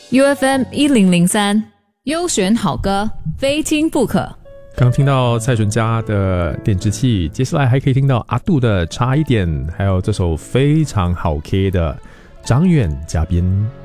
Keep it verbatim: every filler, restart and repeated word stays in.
U F M 一零零三，优选好歌，非听不可。 刚听到蔡淳佳的电子器，接下来还可以听到阿杜的差一点，还有这首非常好 K 的张远嘉宾。